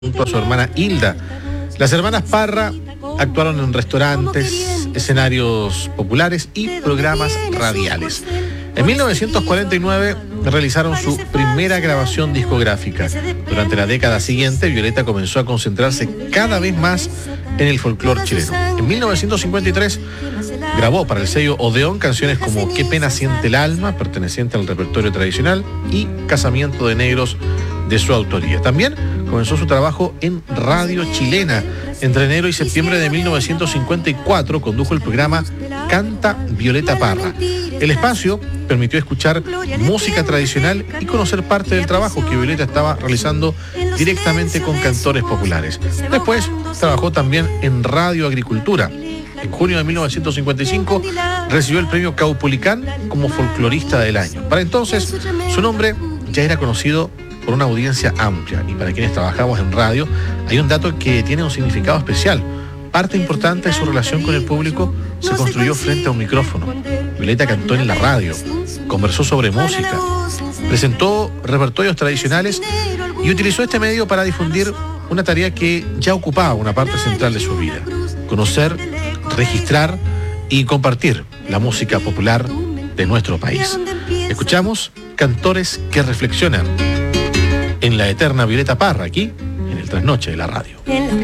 junto a su hermana Hilda. Las hermanas Parra actuaron en restaurantes, escenarios populares y programas radiales. En 1949 realizaron su primera grabación discográfica. Durante la década siguiente, Violeta comenzó a concentrarse cada vez más en el folclore chileno. En 1953 grabó para el sello Odeón canciones como Qué pena siente el alma, perteneciente al repertorio tradicional, y Casamiento de Negros, de su autoría. También comenzó su trabajo en radio chilena. Entre enero y septiembre de 1954 condujo el programa Canta Violeta Parra. El espacio permitió escuchar música tradicional y conocer parte del trabajo que Violeta estaba realizando directamente con cantores populares. Después trabajó también en Radio Agricultura. En junio de 1955 recibió el premio Caupolicán como folclorista del año. Para entonces, su nombre ya era conocido por una audiencia amplia, y para quienes trabajamos en radio hay un dato que tiene un significado especial. Parte importante de su relación con el público se construyó frente a un micrófono. Violeta cantó en la radio, conversó sobre música, presentó repertorios tradicionales y utilizó este medio para difundir una tarea que ya ocupaba una parte central de su vida: conocer, registrar y compartir la música popular de nuestro país. Escuchamos Cantores que reflexionan en la eterna Violeta Parra, aquí en el Trasnoche de la Radio.